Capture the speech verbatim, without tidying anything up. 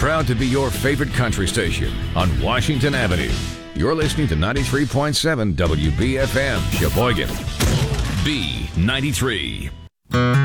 Proud to be your favorite country station on Washington Avenue. You're listening to ninety-three point seven W B F M, Sheboygan. B ninety-three.